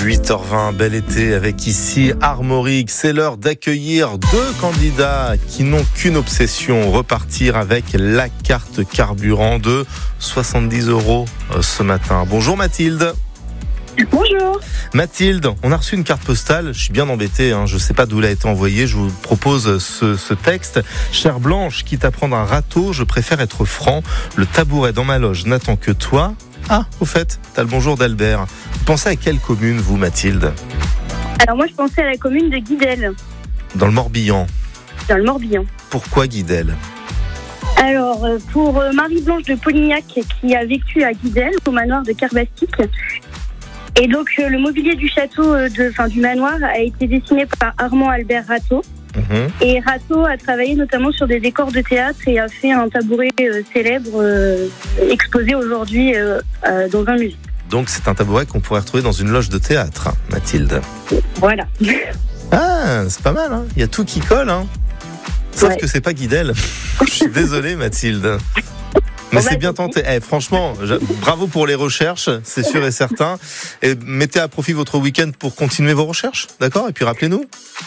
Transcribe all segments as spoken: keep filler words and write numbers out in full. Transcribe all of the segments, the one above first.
huit heures vingt, bel été avec ici Armorique. C'est l'heure d'accueillir deux candidats qui n'ont qu'une obsession, repartir avec la carte carburant de soixante-dix euros ce matin. Bonjour Mathilde. Bonjour. Mathilde, on a reçu une carte postale, je suis bien embêté, hein, je ne sais pas d'où elle a été envoyée, je vous propose ce, ce texte. Chère Blanche, quitte à prendre un râteau, je préfère être franc, le tabouret dans ma loge n'attend que toi. Ah, au fait, t'as le bonjour d'Albert. Vous pensez à quelle commune, vous, Mathilde ? Alors moi, je pensais à la commune de Guidel. Dans le Morbihan. Dans le Morbihan. Pourquoi Guidel ? Alors, pour Marie-Blanche de Polignac, qui a vécu à Guidel, au manoir de Kerbastik. Et donc, le mobilier du château, de, enfin, du manoir, a été dessiné par Armand Albert Rateau. Mmh. Et Rateau a travaillé notamment sur des décors de théâtre et a fait un tabouret euh, célèbre euh, exposé aujourd'hui euh, euh, dans un musée. Donc c'est un tabouret qu'on pourrait retrouver dans une loge de théâtre, Mathilde. Voilà. Ah, c'est pas mal, hein. Il y a tout qui colle, hein. Sauf ouais. que c'est pas Guidel. Je suis désolé, Mathilde. Mais c'est bien tenté. Eh, franchement, bravo pour les recherches, c'est sûr et certain. Et mettez à profit votre week-end pour continuer vos recherches, d'accord ? Et puis rappelez-nous.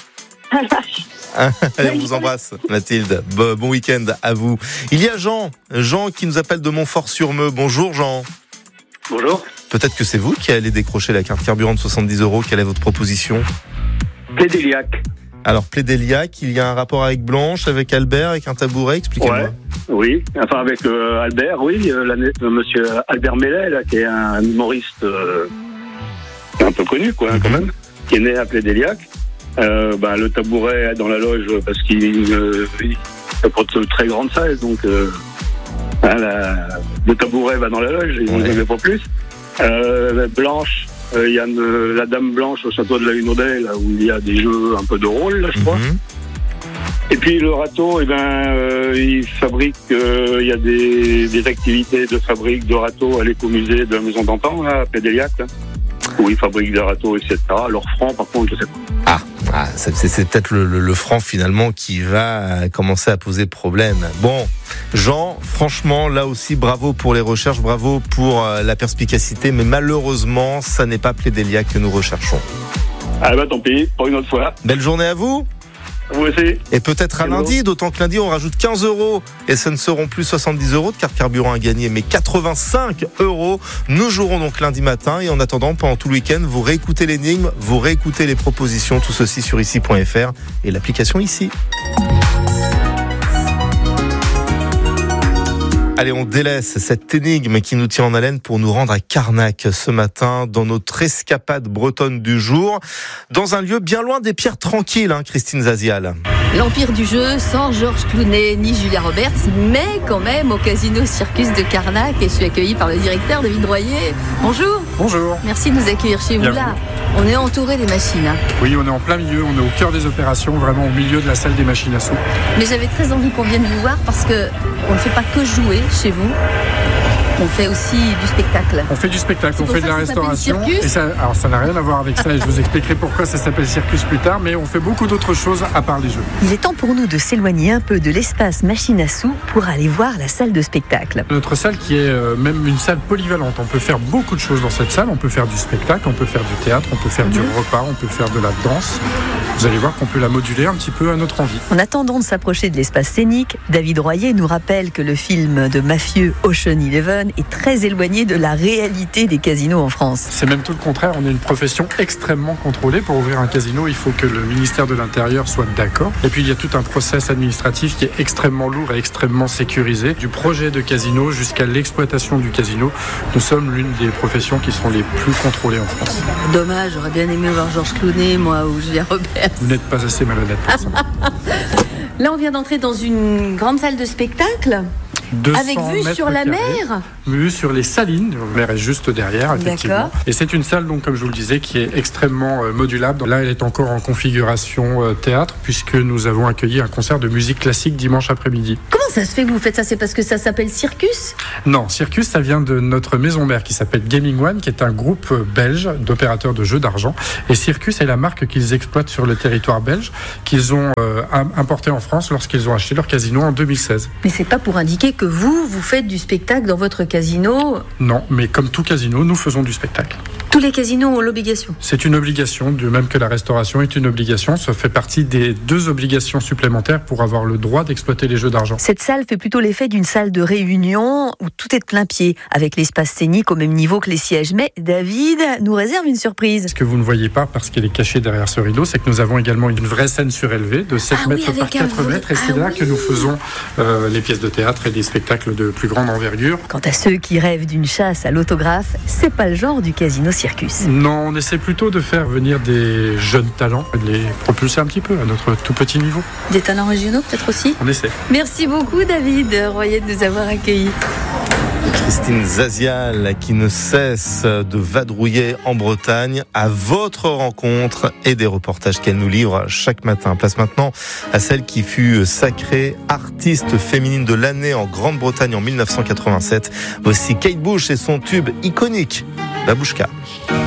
Allez, on vous embrasse, Mathilde. Bon, bon week-end à vous. Il y a Jean, Jean qui nous appelle de Montfort-sur-Meux. Bonjour Jean. Bonjour. Peut-être que c'est vous qui allez décrocher la carte carburant de soixante-dix euros. Quelle est votre proposition ? Plédéliac. Alors Plédéliac, il y a un rapport avec Blanche, avec Albert, avec un tabouret, expliquez-moi. Ouais, oui, enfin avec euh, Albert, oui, euh, la, euh, monsieur Albert Mellet, là, qui est un humoriste euh, un peu connu, quoi, mm-hmm. quand même, qui est né à Plédéliac. Euh, bah, le tabouret dans la loge parce qu'il euh, apporte de très grande salle, donc euh, hein, la, le tabouret va dans la loge, il n'y en avait pas plus. Euh, Blanche, il euh, y a une, la Dame Blanche au château de la Hunaudais, là où il y a des jeux un peu de rôle, là, je crois. Mm-hmm. Et puis le râteau, eh ben, euh, il fabrique, il euh, y a des, des activités de fabrique de râteaux à l'écomusée de la Maison d'Antan, là, à Plédéliac, là, où ils fabriquent des râteaux, et cetera. Leur franc, par contre, je sais pas. Ah, ah c'est, c'est peut-être le, le, le franc finalement qui va commencer à poser problème. Bon, Jean, franchement, là aussi, bravo pour les recherches, bravo pour euh, la perspicacité, mais malheureusement, ça n'est pas Plédéliac que nous recherchons. Ah bah tant pis, pour une autre fois. Belle journée à vous. Vous aussi. Et peut-être à lundi, d'autant que lundi on rajoute quinze euros et ce ne seront plus soixante-dix euros de carte carburant à gagner, mais quatre-vingt-cinq euros. Nous jouerons donc lundi matin et en attendant, pendant tout le week-end, vous réécoutez l'énigme, vous réécoutez les propositions, tout ceci sur ici point f r et l'application ici. Allez, on délaisse cette énigme qui nous tient en haleine pour nous rendre à Carnac ce matin dans notre escapade bretonne du jour, dans un lieu bien loin des pierres tranquilles, hein, Christine Zazial. L'empire du jeu sans Georges Clooney ni Julia Roberts, mais quand même au Casino Circus de Carnac, et je suis accueillie par le directeur David Royer. Bonjour. Bonjour. Merci de nous accueillir chez vous. Là, on est entouré des machines. Hein. Oui, on est en plein milieu, on est au cœur des opérations, vraiment au milieu de la salle des machines à sous. Mais j'avais très envie qu'on vienne vous voir parce que on ne fait pas que jouer chez vous. On fait aussi du spectacle. On fait du spectacle, c'est on fait de la restauration. Et ça, alors ça n'a rien à voir avec ça et je vous expliquerai pourquoi ça s'appelle Circus plus tard, mais on fait beaucoup d'autres choses à part les jeux. Il est temps pour nous de s'éloigner un peu de l'espace machine à sous pour aller voir la salle de spectacle. Notre salle qui est euh, même une salle polyvalente. On peut faire beaucoup de choses dans cette salle. On peut faire du spectacle, on peut faire du théâtre, on peut faire mmh. du repas, on peut faire de la danse. Vous allez voir qu'on peut la moduler un petit peu à notre envie. En attendant de s'approcher de l'espace scénique, David Royer nous rappelle que le film de mafieux Ocean Eleven est très éloigné de la réalité des casinos en France. C'est même tout le contraire, on est une profession extrêmement contrôlée. Pour ouvrir un casino, il faut que le ministère de l'Intérieur soit d'accord. Et puis il y a tout un process administratif qui est extrêmement lourd et extrêmement sécurisé. Du projet de casino jusqu'à l'exploitation du casino, nous sommes l'une des professions qui sont les plus contrôlées en France. Dommage, j'aurais bien aimé voir Georges Clooney, moi, ou Julia Roberts. Vous n'êtes pas assez malhonnête pour ça. Là, on vient d'entrer dans une grande salle de spectacle. Avec vue sur la mer. Vue sur les Salines, la mer est juste derrière, effectivement. D'accord. Et c'est une salle, donc, comme je vous le disais, qui est extrêmement euh, modulable. Là, elle est encore en configuration euh, théâtre, puisque nous avons accueilli un concert de musique classique dimanche après-midi. Comment ça se fait que vous faites ça ? C'est parce que ça s'appelle Circus ? Non, Circus, ça vient de notre maison mère qui s'appelle Gaming One, qui est un groupe belge d'opérateurs de jeux d'argent. Et Circus est la marque qu'ils exploitent sur le territoire belge, qu'ils ont euh, importé en France lorsqu'ils ont acheté leur casino en deux mille seize. Mais c'est pas pour indiquer que vous, vous faites du spectacle dans votre casino ? Non, mais comme tout casino, nous faisons du spectacle. Tous les casinos ont l'obligation. C'est une obligation, de même que la restauration est une obligation. Ça fait partie des deux obligations supplémentaires pour avoir le droit d'exploiter les jeux d'argent. Cette salle fait plutôt l'effet d'une salle de réunion où tout est de plein pied, avec l'espace scénique au même niveau que les sièges. Mais David nous réserve une surprise. Ce que vous ne voyez pas, parce qu'elle est cachée derrière ce rideau, c'est que nous avons également une vraie scène surélevée de sept Ah mètres oui, par quatre mètres. Et c'est ah là oui. que nous faisons euh, les pièces de théâtre et des spectacles de plus grande envergure. Quant à ceux qui rêvent d'une chasse à l'autographe, c'est pas le genre du Casino Circus. Non, on essaie plutôt de faire venir des jeunes talents, de les propulser un petit peu à notre tout petit niveau. Des talents régionaux peut-être aussi. On essaie. Merci beaucoup David Royer de nous avoir accueillis. Christine Zazial qui ne cesse de vadrouiller en Bretagne à votre rencontre et des reportages qu'elle nous livre chaque matin. Place maintenant à celle qui fut sacrée artiste féminine de l'année en Grande-Bretagne en mille neuf cent quatre-vingt-sept. Voici Kate Bush et son tube iconique, Babouchka.